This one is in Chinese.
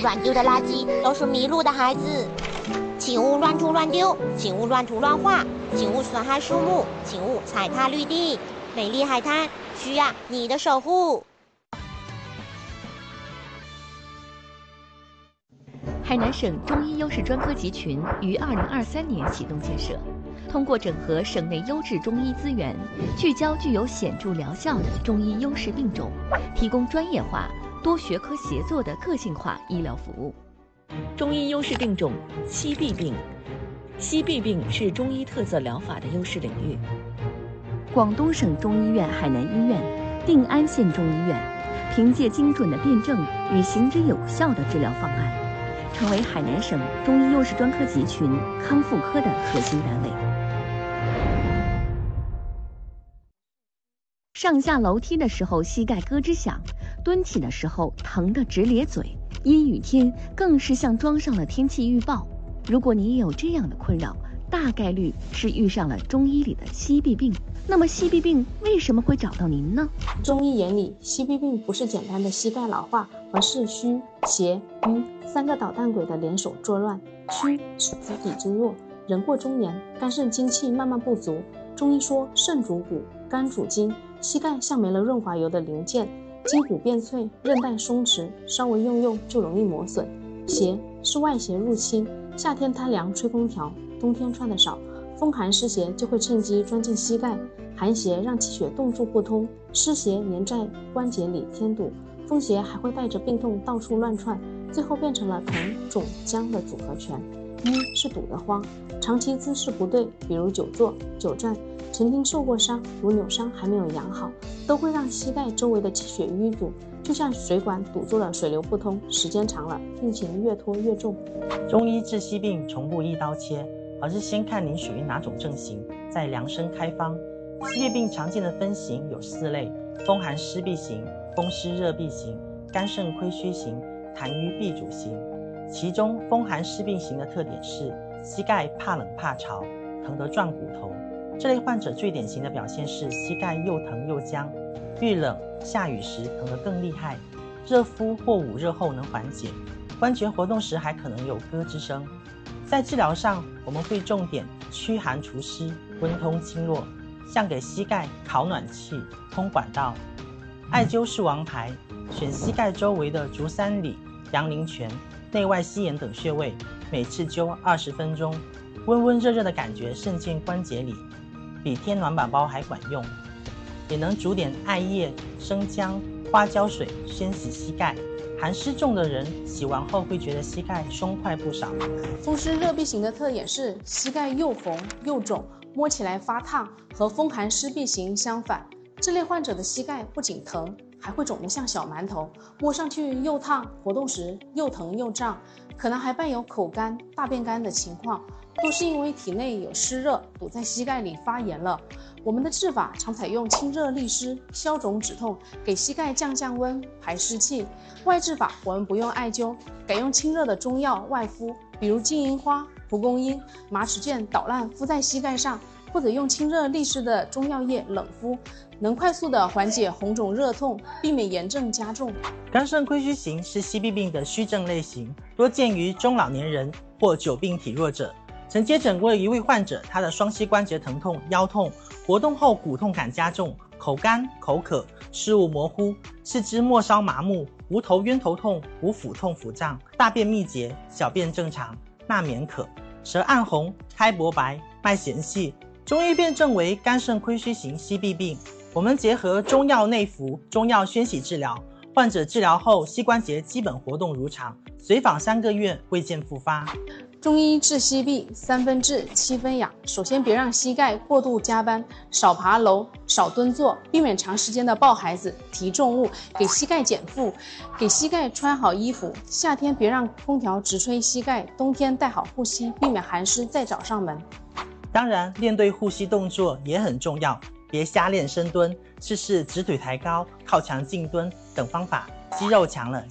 乱丢的垃圾都是迷路的孩子。请勿乱吐乱丢，请勿乱涂乱画，请勿损害树木，请勿踩踏绿地。美丽海滩需要你的守护。 海南省中医优势专科集群于2023年启动建设，通过整合省内优质中医资源，聚焦具有显著疗效的中医优势病种，提供专业化、多学科协作的个性化医疗服务。 中医优势病种膝痹病，膝痹病是中医特色疗法的优势领域。 广东省中医院海南医院、定安县中医院凭借精准的辩证与行之有效的治疗方案，成为海南省中医优势专科集群康复科的核心单位。上下楼梯的时候膝盖咯吱响，蹲起的时候疼得直咧嘴，阴雨天更是像装上了天气预报。如果你也有这样的困扰，大概率是遇上了中医里的膝痹病。那么膝痹病为什么会找到您呢？ 中医眼里，膝痹病不是简单的膝盖老化，而是虚、邪、瘀三个捣蛋鬼的联手作乱。虚是主体之弱，人过中年，肝肾精气慢慢不足。中医说肾主骨，肝主筋，膝盖像没了润滑油的零件，筋骨变脆，韧带松弛，稍微用就容易磨损。邪是外邪入侵，夏天贪凉吹空调，冬天穿的少，风寒湿邪就会趁机钻进膝盖，寒邪让气血冻住不通，湿邪粘在关节里添堵，风邪还会带着病痛到处乱窜，最后变成了疼、肿、僵的组合拳。瘀是堵得慌，长期姿势不对，比如久坐、久站，曾经受过伤，如扭伤还没有养好，都会让膝盖周围的气血淤堵，就像水管堵住了，水流不通，时间长了，病情越拖越重。 中医治膝病从不一刀切，而是先看您属于哪种症型，再量身开方。膝痹病常见的分型有4类：风寒湿痹型、风湿热痹型、肝肾亏虚型、痰瘀痹阻型。其中风寒湿痹型的特点是膝盖怕冷怕潮，疼得转骨头。这类患者最典型的表现是膝盖又疼又僵，遇冷下雨时疼得更厉害，热敷或捂热后能缓解，关节活动时还可能有咯吱声。在治疗上，我们会重点驱寒除湿、温通经络，像给膝盖烤暖气、通管道。艾灸是王牌，选膝盖周围的足三里、阳陵泉、内外膝眼等穴位，每次灸20分钟，温温热热的感觉渗进关节里，比贴暖宝宝还管用。也能煮点艾叶、生姜、花椒水先洗膝盖，寒湿重的人洗完后会觉得膝盖松快不少。 风湿热痹型的特点是膝盖又红又肿，摸起来发烫，和风寒湿痹型相反。这类患者的膝盖不仅疼，还会肿得像小馒头，摸上去又烫，活动时又疼又胀，可能还伴有口干、大便干的情况，都是因为体内有湿热堵在膝盖里发炎了。我们的治法常采用清热利湿、消肿止痛，给膝盖降温、排湿气。外治法我们不用艾灸，改用清热的中药外敷，比如金银花、蒲公英、马齿苋捣烂敷在膝盖上，或者用清热利湿的中药液冷敷，能快速的缓解红肿热痛，避免炎症加重。 肝肾亏虚型是膝痹病的虚症类型，多见于中老年人或久病体弱者。曾接诊过一位患者，他的双膝关节疼痛、腰痛，活动后骨痛感加重，口干、口渴，视物模糊，四肢末梢麻木，无头晕头痛，无腹痛腹胀，大便秘结，小便正常，纳棉渴，舌暗红，苔薄白，脉弦细。中医辨证为肝肾亏虚型膝痹病。我们结合中药内服、中药宣洗治疗，患者治疗后膝关节基本活动如常，随访3个月未见复发。 中医治膝痹3分治7分养，首先别让膝盖过度加班，少爬楼，少蹲坐，避免长时间的抱孩子、提重物，给膝盖减负，给膝盖穿好衣服。夏天别让空调直吹膝盖，冬天带好护膝，避免寒湿再找上门。 当然，练对护膝动作也很重要，别瞎练深蹲，试试直腿抬高、靠墙静蹲等方法，肌肉强了，